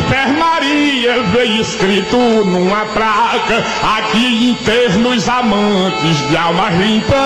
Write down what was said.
enfermaria veio escrito numa placa: aqui internos amantes de almas limpas.